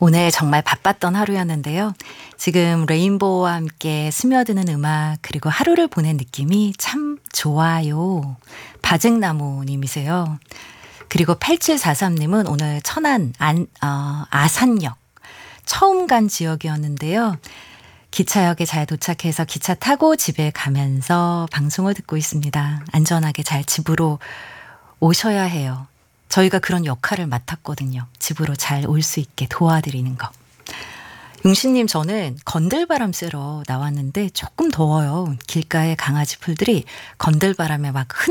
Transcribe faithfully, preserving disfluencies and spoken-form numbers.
오늘 정말 바빴던 하루였는데요. 지금 레인보우와 함께 스며드는 음악 그리고 하루를 보낸 느낌이 참 좋아요. 바증나무님이세요. 그리고 팔칠사삼님은 오늘 천안 안, 어, 아산역 처음 간 지역이었는데요. 기차역에 잘 도착해서 기차 타고 집에 가면서 방송을 듣고 있습니다. 안전하게 잘 집으로 오셔야 해요. 저희가 그런 역할을 맡았거든요. 집으로 잘 올 수 있게 도와드리는 거. 용신님, 저는 건들바람 쐬러 나왔는데 조금 더워요. 길가에 강아지 풀들이 건들바람에 막